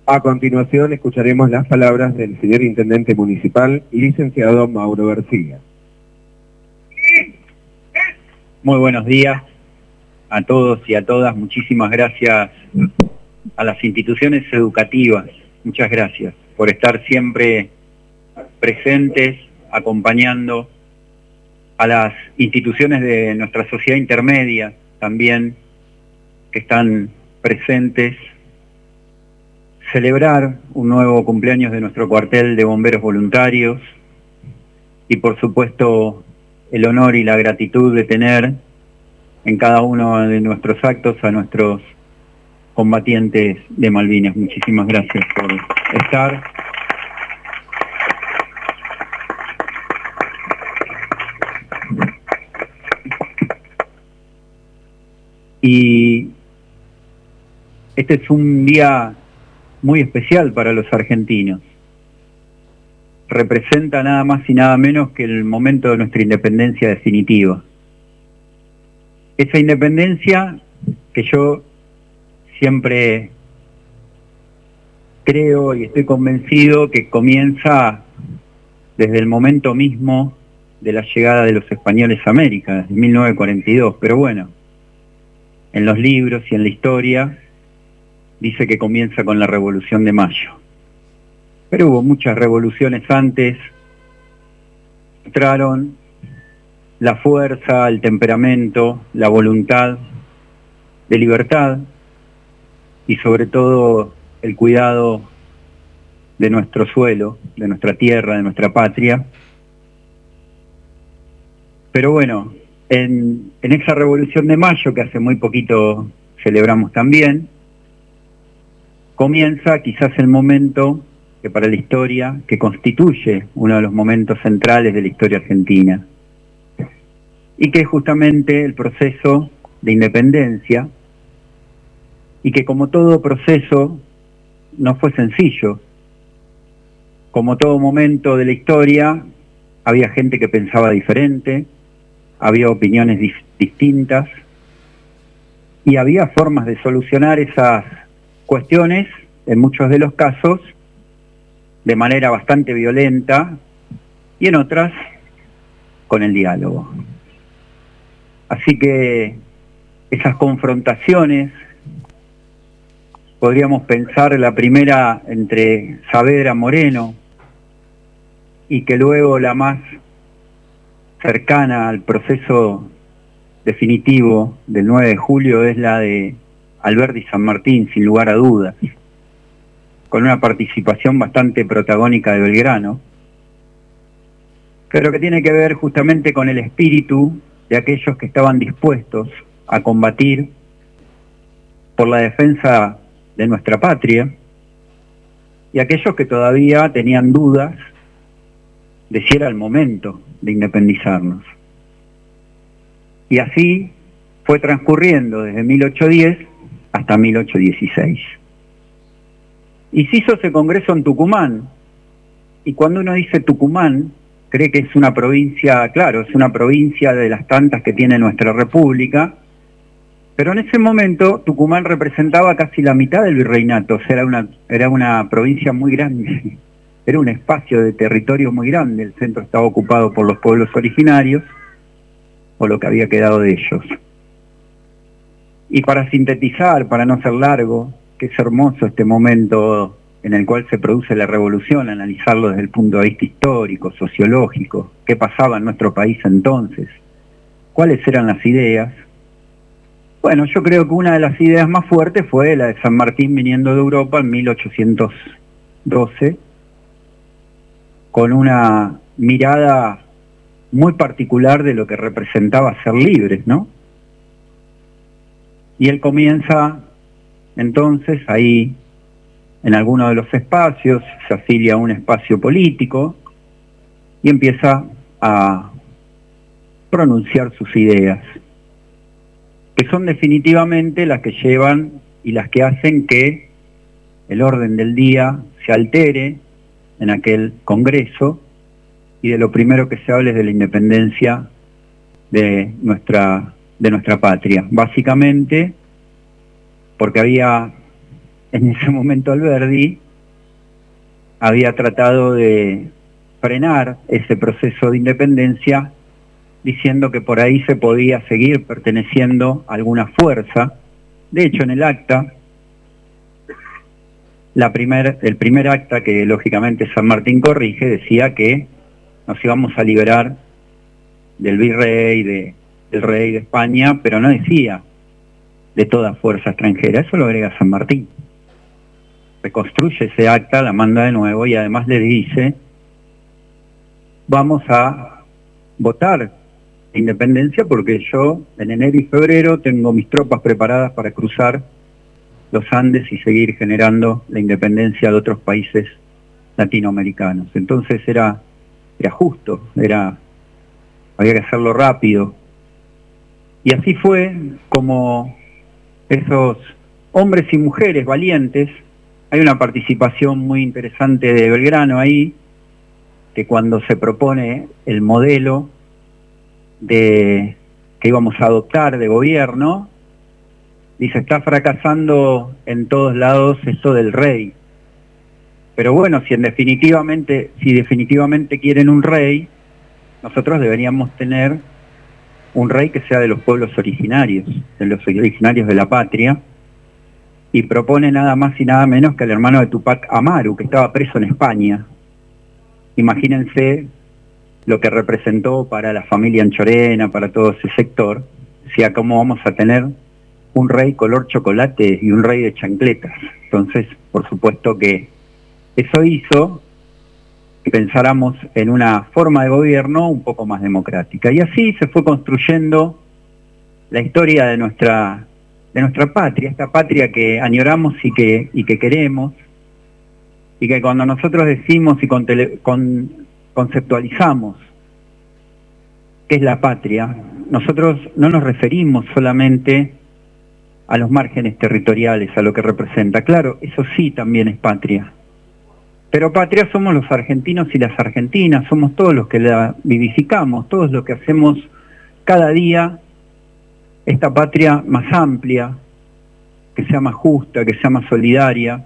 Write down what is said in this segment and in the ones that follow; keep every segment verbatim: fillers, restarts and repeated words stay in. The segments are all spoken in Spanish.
A continuación escucharemos las palabras del señor Intendente Municipal y licenciado Mauro García. Muy buenos días a todos y a todas. Muchísimas gracias a las instituciones educativas. Muchas gracias por estar siempre presentes, acompañando a las instituciones de nuestra sociedad intermedia también, que están presentes. Celebrar un nuevo cumpleaños de nuestro cuartel de bomberos voluntarios y por supuesto el honor y la gratitud de tener en cada uno de nuestros actos a nuestros combatientes de Malvinas. Muchísimas gracias por estar. Y este es un día muy especial para los argentinos. Representa nada más y nada menos que el momento de nuestra independencia definitiva. Esa independencia que yo siempre creo y estoy convencido que comienza desde el momento mismo de la llegada de los españoles a América, desde mil novecientos cuarenta y dos, pero bueno, en los libros y en la historia dice que comienza con la Revolución de Mayo. Pero hubo muchas revoluciones antes, mostraron la fuerza, el temperamento, la voluntad de libertad y sobre todo el cuidado de nuestro suelo, de nuestra tierra, de nuestra patria. Pero bueno, en, en esa Revolución de Mayo, que hace muy poquito celebramos también, comienza quizás el momento que para la historia, que constituye uno de los momentos centrales de la historia argentina, y que es justamente el proceso de independencia, y que como todo proceso no fue sencillo. Como todo momento de la historia, había gente que pensaba diferente, había opiniones dis- distintas, y había formas de solucionar esas cuestiones, en muchos de los casos, de manera bastante violenta, y en otras, con el diálogo. Así que esas confrontaciones, podríamos pensar la primera entre Saavedra Moreno, y que luego la más cercana al proceso definitivo del nueve de julio es la de Alberti San Martín, sin lugar a dudas, con una participación bastante protagónica de Belgrano, pero que tiene que ver justamente con el espíritu de aquellos que estaban dispuestos a combatir por la defensa de nuestra patria y aquellos que todavía tenían dudas de si era el momento de independizarnos. Y así fue transcurriendo desde mil ochocientos diez hasta mil ochocientos dieciséis. Y se hizo ese congreso en Tucumán, y cuando uno dice Tucumán, cree que es una provincia, claro, es una provincia de las tantas que tiene nuestra república, pero en ese momento Tucumán representaba casi la mitad del virreinato, o sea, era una, era una provincia muy grande, era un espacio de territorio muy grande, el centro estaba ocupado por los pueblos originarios, o lo que había quedado de ellos. Y para sintetizar, para no ser largo, que es hermoso este momento en el cual se produce la revolución, analizarlo desde el punto de vista histórico, sociológico, qué pasaba en nuestro país entonces, cuáles eran las ideas. Bueno, yo creo que una de las ideas más fuertes fue la de San Martín viniendo de Europa en mil ochocientos doce, con una mirada muy particular de lo que representaba ser libres, ¿no? Y él comienza entonces ahí, en alguno de los espacios, se afilia a un espacio político y empieza a pronunciar sus ideas, que son definitivamente las que llevan y las que hacen que el orden del día se altere en aquel congreso, y de lo primero que se habla es de la independencia de nuestra, de nuestra patria, básicamente porque había en ese momento Alberdi había tratado de frenar ese proceso de independencia diciendo que por ahí se podía seguir perteneciendo a alguna fuerza. De hecho, en el acta, la primer, el primer acta que lógicamente San Martín corrige decía que nos íbamos a liberar del virrey, de, del rey de España, pero no decía de toda fuerza extranjera. Eso lo agrega San Martín. Reconstruye ese acta, la manda de nuevo y además le dice: vamos a votar la independencia porque yo en enero y febrero tengo mis tropas preparadas para cruzar los Andes y seguir generando la independencia de otros países latinoamericanos. Entonces era, era justo, era, había que hacerlo rápido. Y así fue como esos hombres y mujeres valientes. Hay una participación muy interesante de Belgrano ahí, que cuando se propone el modelo de que íbamos a adoptar de gobierno, dice: está fracasando en todos lados esto del rey. Pero bueno, si en definitivamente, si definitivamente quieren un rey, nosotros deberíamos tener un rey que sea de los pueblos originarios, de los originarios de la patria, y propone nada más y nada menos que al hermano de Tupac Amaru, que estaba preso en España. Imagínense lo que representó para la familia Anchorena, para todo ese sector. Decía: ¿cómo vamos a tener un rey color chocolate y un rey de chancletas? Entonces, por supuesto que eso hizo que pensáramos en una forma de gobierno un poco más democrática. Y así se fue construyendo la historia de nuestra, de nuestra patria, esta patria que añoramos y que, y que queremos, y que cuando nosotros decimos y con, con, conceptualizamos qué es la patria, nosotros no nos referimos solamente a los márgenes territoriales, a lo que representa. Claro, eso sí también es patria. Pero patria somos los argentinos y las argentinas, somos todos los que la vivificamos, todos los que hacemos cada día esta patria más amplia, que sea más justa, que sea más solidaria.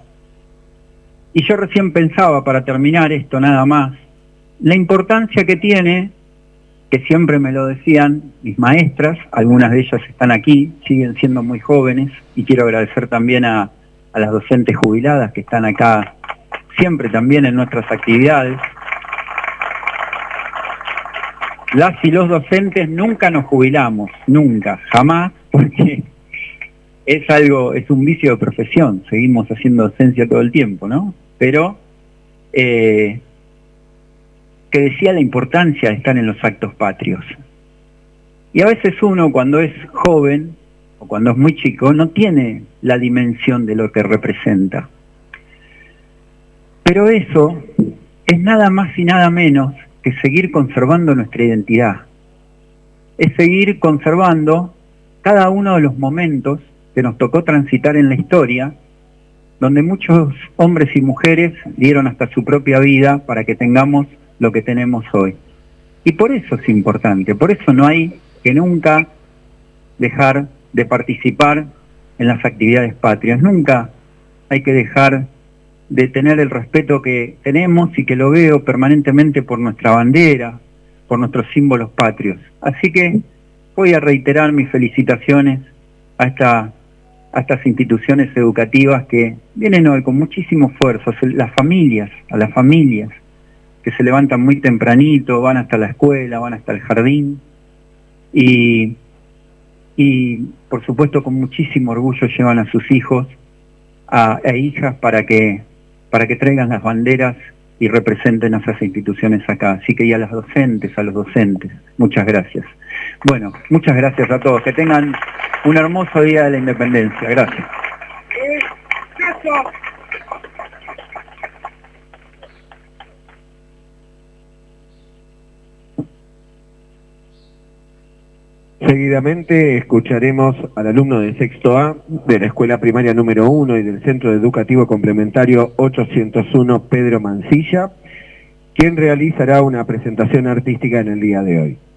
Y yo recién pensaba, para terminar esto nada más, la importancia que tiene, que siempre me lo decían mis maestras, algunas de ellas están aquí, siguen siendo muy jóvenes, y quiero agradecer también a, a las docentes jubiladas que están acá siempre también en nuestras actividades. Las y los docentes nunca nos jubilamos, nunca, jamás, porque es algo, es un vicio de profesión, seguimos haciendo docencia todo el tiempo, ¿no? Pero eh, que decía la importancia de estar en los actos patrios. Y a veces uno, cuando es joven o cuando es muy chico, no tiene la dimensión de lo que representa. Pero eso es nada más y nada menos que seguir conservando nuestra identidad. Es seguir conservando cada uno de los momentos que nos tocó transitar en la historia, donde muchos hombres y mujeres dieron hasta su propia vida para que tengamos lo que tenemos hoy. Y por eso es importante, por eso no hay que nunca dejar de participar en las actividades patrias, nunca hay que dejar de tener el respeto que tenemos y que lo veo permanentemente por nuestra bandera, por nuestros símbolos patrios. Así que voy a reiterar mis felicitaciones a, esta, a estas instituciones educativas que vienen hoy con muchísimo esfuerzo, las familias, a las familias que se levantan muy tempranito, van hasta la escuela, van hasta el jardín y, y por supuesto con muchísimo orgullo llevan a sus hijos a, e hijas para que para que traigan las banderas y representen a esas instituciones acá. Así que y a las docentes, a los docentes, muchas gracias. Bueno, muchas gracias a todos. Que tengan un hermoso día de la independencia. Gracias. Seguidamente escucharemos al alumno de sexto A de la Escuela Primaria número uno y del Centro Educativo Complementario ochocientos uno, Pedro Mancilla, quien realizará una presentación artística en el día de hoy.